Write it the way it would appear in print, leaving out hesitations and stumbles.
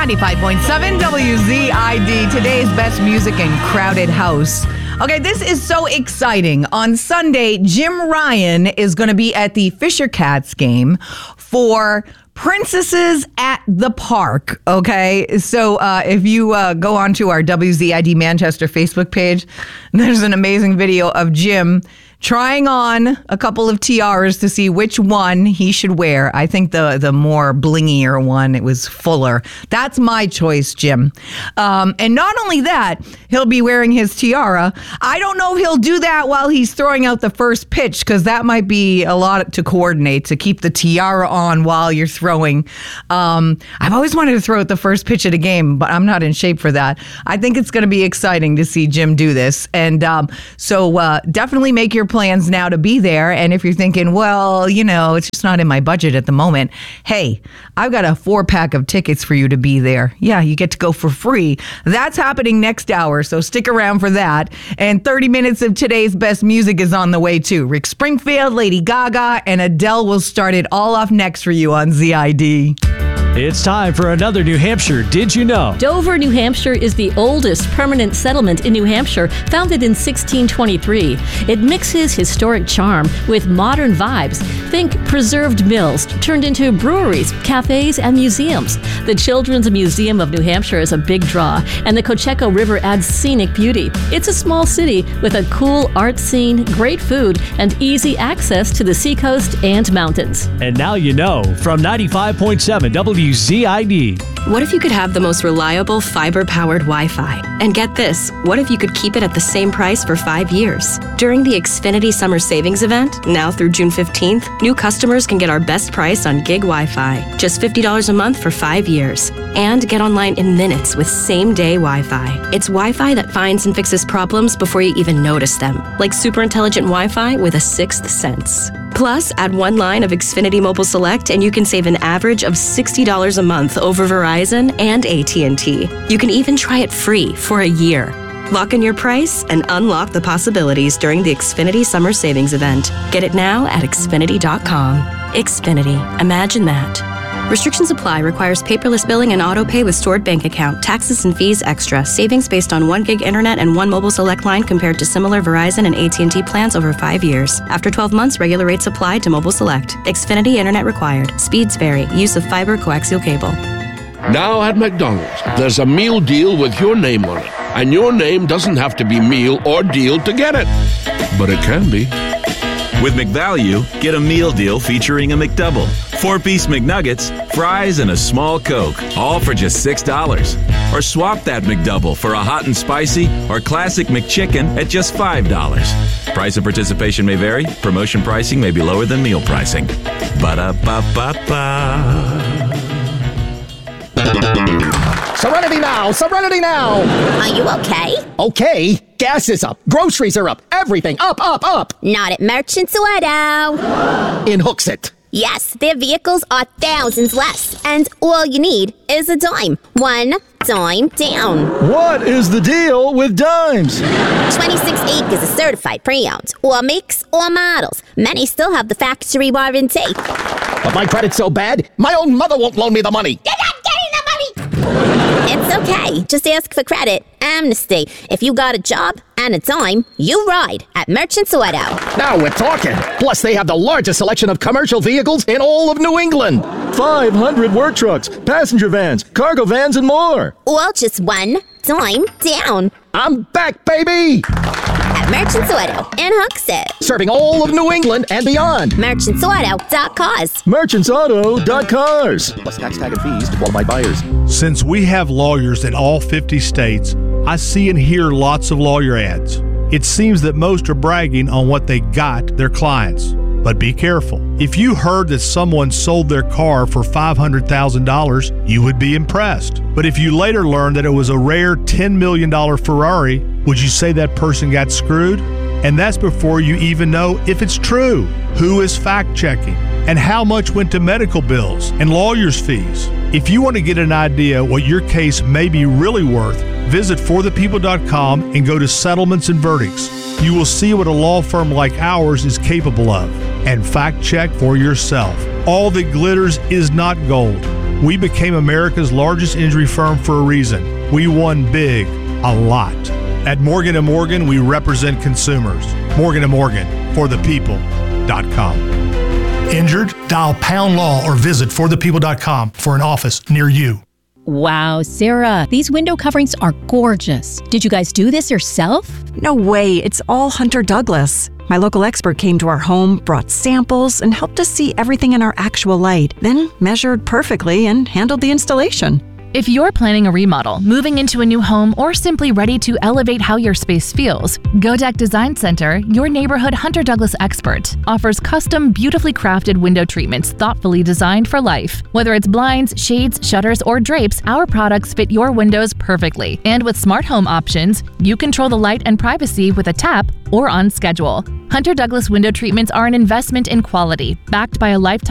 95.7 WZID, today's best music and crowded house. Okay, this is so exciting. On Sunday, Jim Ryan is going to be at the Fisher Cats game for Princesses at the Park, okay? So if you go onto our WZID Manchester Facebook page, there's an amazing video of Jim trying on a couple of tiaras to see which one he should wear. I think the more blingier one, it was fuller. That's my choice, Jim. And not only that, he'll be wearing his tiara. I don't know if he'll do that while he's throwing out the first pitch, because that might be a lot to coordinate, to keep the tiara on while you're throwing. I've always wanted to throw out the first pitch at a game, but I'm not in shape for that. I think it's going to be exciting to see Jim do this. And so definitely make your plans now to be there. And if you're thinking, well, you know, it's just not in my budget at the moment, hey, I've got a 4-pack of tickets for you to be there. Yeah, you get to go for free. That's happening next hour, so stick around for that. And 30 minutes of today's best music is on the way too. Rick Springfield, Lady Gaga, and Adele will start it all off next for you on ZID. It's time for another New Hampshire Did You Know? Dover, New Hampshire is the oldest permanent settlement in New Hampshire, founded in 1623. It mixes historic charm with modern vibes. Think preserved mills turned into breweries, cafes, and museums. The Children's Museum of New Hampshire is a big draw, and the Cocheco River adds scenic beauty. It's a small city with a cool art scene, great food, and easy access to the seacoast and mountains. And now you know from 95.7 WZID. What if you could have the most reliable fiber-powered Wi-Fi? And get this, what if you could keep it at the same price for 5 years? During the Xfinity Summer Savings Event, now through June 15th, new customers can get our best price on gig Wi-Fi. Just $50 a month for 5 years. And get online in minutes with same-day Wi-Fi. It's Wi-Fi that finds and fixes problems before you even notice them. Like super intelligent Wi-Fi with a sixth sense. Plus, add one line of Xfinity Mobile Select and you can save an average of $60 a month over Verizon and AT&T. You can even try it free for a year. Lock in your price and unlock the possibilities during the Xfinity Summer Savings Event. Get it now at Xfinity.com. Xfinity. Imagine that. Restrictions apply. Requires paperless billing and auto pay with stored bank account. Taxes and fees extra. Savings based on 1 gig internet and 1 mobile select line compared to similar Verizon and AT&T plans over 5 years. After 12 months, regular rates apply to mobile select. Xfinity internet required. Speeds vary. Use of fiber coaxial cable. Now at McDonald's, there's a meal deal with your name on it. And your name doesn't have to be meal or deal to get it. But it can be. With McValue, get a meal deal featuring a McDouble, 4-piece McNuggets, fries, and a small Coke, all for just $6. Or swap that McDouble for a hot and spicy or classic McChicken at just $5. Price and participation may vary. Promotion pricing may be lower than meal pricing. Ba-da-ba-ba-ba. Serenity now! Serenity now! Are you okay? Okay. Gas is up. Groceries are up. Everything up, up, up. Not at Merchants Auto. In Hooksett. Yes, their vehicles are thousands less. And all you need is a dime. 1 dime down. What is the deal with dimes? 26 acres of certified pre-owned. All makes, all models. Many still have the factory warranty. But my credit's so bad, my own mother won't loan me the money. You're not getting the money! It's okay. Just ask for credit. Amnesty. If you got a job and a dime, you ride at Merchants Auto. Now we're talking. Plus, they have the largest selection of commercial vehicles in all of New England. 500 work trucks, passenger vans, cargo vans, and more. All just 1 dime down. I'm back, baby! At Merchants Auto in Hooksett. Serving all of New England and beyond. Merchantsauto.cars. Merchantsauto.cars. Plus tax, tag, and fees to qualified buyers. Since we have lawyers in all 50 states, I see and hear lots of lawyer ads. It seems that most are bragging on what they got their clients. But be careful. If you heard that someone sold their car for $500,000, you would be impressed. But if you later learned that it was a rare $10 million Ferrari, would you say that person got screwed? And that's before you even know if it's true. Who is fact-checking? And how much went to medical bills and lawyers' fees? If you want to get an idea what your case may be really worth, visit forthepeople.com and go to Settlements and Verdicts. You will see what a law firm like ours is capable of. And fact check for yourself. All that glitters is not gold. We became America's largest injury firm for a reason. We won big, a lot. At Morgan & Morgan, we represent consumers. Morgan & Morgan, for the people.com. Injured? Dial #law or visit forthepeople.com for an office near you. Wow, Sarah, these window coverings are gorgeous. Did you guys do this yourself? No way, it's all Hunter Douglas. My local expert came to our home, brought samples, and helped us see everything in our actual light, then measured perfectly and handled the installation. If you're planning a remodel, moving into a new home, or simply ready to elevate how your space feels, Godek Design Center, your neighborhood Hunter Douglas expert, offers custom, beautifully crafted window treatments thoughtfully designed for life. Whether it's blinds, shades, shutters, or drapes, our products fit your windows perfectly. And with smart home options, you control the light and privacy with a tap or on schedule. Hunter Douglas window treatments are an investment in quality, backed by a lifetime